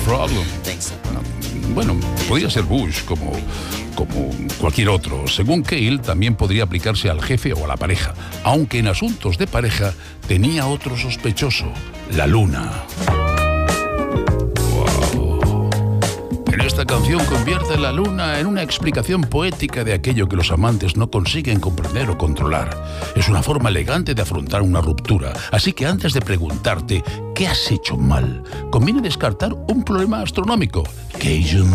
problem. Bueno, podría ser Bush como cualquier otro. Según Cale, también podría aplicarse al jefe o a la pareja, aunque en asuntos de pareja tenía otro sospechoso, la luna. Esta canción convierte la luna en una explicación poética de aquello que los amantes no consiguen comprender o controlar. Es una forma elegante de afrontar una ruptura. Así que antes de preguntarte ¿qué has hecho mal?, conviene descartar un problema astronómico. Cajun